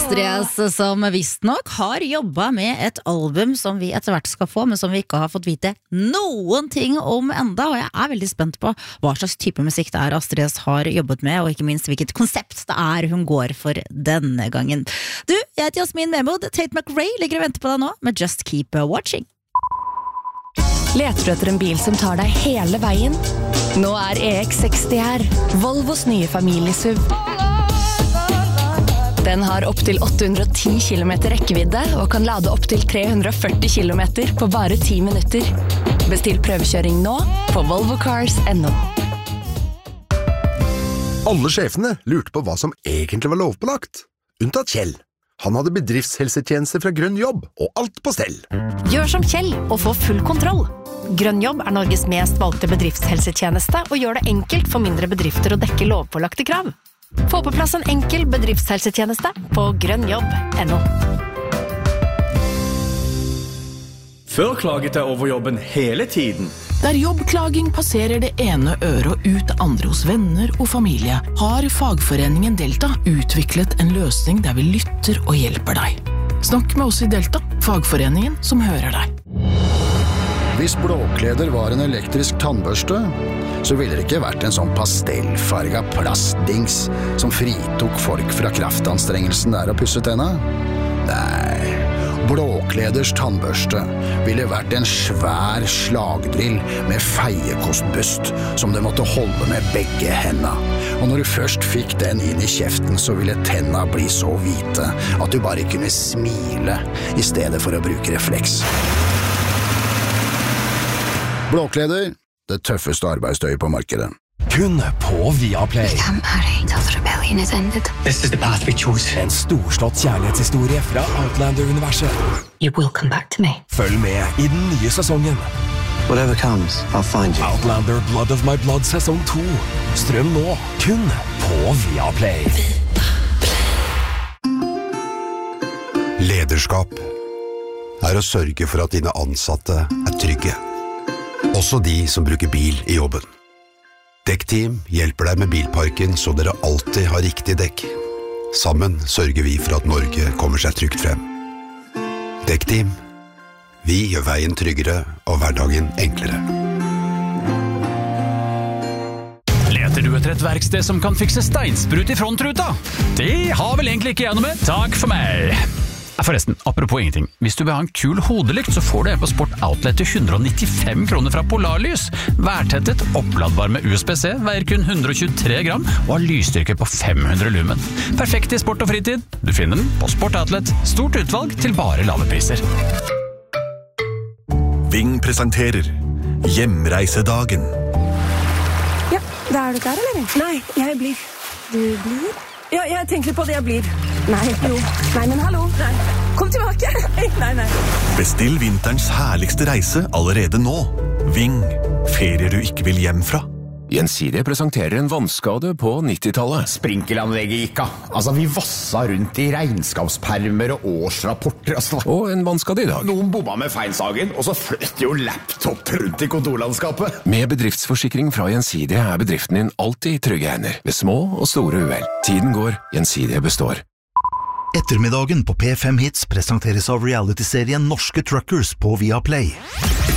Astrid S, som visst nok har jobbet med et album som vi etter hvert skal få, men som vi ikke har fått vite noen ting om enda, og jeg er veldig spent på hva slags type musikk det Astrid S har jobbet med, og ikke minst hvilket konsept det hun går for denne gangen. Du, jeg heter Jasmin Mehmood, Tate McRae ligger og venter på deg nå med Just Keep Watching. Leter du etter en bil som tar deg hele veien? Nå EX60 her, Volvos nye familiesuv. Den har opp til 810 km rekkevidde og kan lade opp til 340 km på bare 10 minutter. Bestill prøvekjøring nå på volvocars.no. Alle sjefene lurte på hva som egentlig var lovpålagt. Unntatt Kjell. Han hadde bedriftshelsetjeneste fra Grønn Jobb, og alt på stell. Gjør som Kjell og få full kontroll. Grønn Jobb Norges mest valgte bedriftshelsetjeneste og gjør det enkelt for mindre bedrifter å dekke lovpålagte krav. Få på plass en enkel bedriftshelsetjeneste på grønnjobb.no. Før klaget jeg over jobben hele tiden. Der jobbklaging passerer det ene øret og ut det andre hos venner og familie, har fagforeningen Delta utviklet en løsning der vi lytter og hjelper deg. Snakk med oss i Delta, fagforeningen som hører deg. Hvis blåkleder var en elektrisk tannbørste, så ville det ikke vært en sånn pastellfarga plastdings som fritok folk fra kraftanstrengelsen der å pusse tenna. Nei, blåkleders tannbørste ville vært en svær slagdrill med feiekostbust som du måtte holde med begge hendene. Og når du først fikk den inn i kjeften, så ville tenna bli så hvite at du bare kunne smile i stedet for å bruke refleks. Blåkleder, det tøffeste arbeidstøyet på markedet. Kun på Viaplay. This is the path we chose. En storslått kjærlighetshistorie fra Outlander-universet. You will come back to me. Følg med i den nye sesongen. Whatever comes, I'll find you. Outlander Blood of My Blood sesong 2. Strøm nå, kun på Viaplay. Lederskap å sørge for at dine ansatte trygge. Også de som bruker bil i jobben. Dekkteam hjelper deg med bilparken så dere alltid har riktig dekk. Sammen sørger vi for at Norge kommer seg trygt frem. Dekkteam. Vi gjør veien tryggere og hverdagen enklere. Leter du etter et verksted som kan fikse steinsprut i frontruta? Det har vel egentlig ikke jeg noe med. Takk for meg. Forresten, apropos ingenting. Hvis du vil ha en kul hodelykt, så får du en på Sport Outlet til 195 kroner fra Polarlys. Værtettet, oppladbar med USB-C, veier kun 123 gram og har lysstyrke på 500 lumen. Perfekt i sport og fritid. Du finner den på Sport Outlet. Stort utvalg til bare lave priser. Ving presenterer Hjemreisedagen. Ja, da du klar, eller? Nei, jeg blir. Du blir? Ja, jeg tenker på det jeg blir. Nei, jo. Nei, men hallo. Nei. Kom tilbake. Nei. Bestill vinterens herligste reise allerede nå. Ving. Ferier du ikke vil hjem fra. Gjensidige presenterer en vannskade på 90-tallet. Sprinkelanlegget gikk av. Altså, vi vassa rundt i regnskapspermer og årsrapporter. Og en vannskade i dag. Noen bomma med feinsagen, og så fløt jo laptop rundt i kontorlandskapet. Med bedriftsforsikring fra Gjensidige bedriften din alltid i trygge hender. Ved små og store uhell. Tiden går, Gjensidige består. Ettermiddagen på P5 Hits presenteres av reality-serien Norske Truckers på Viaplay.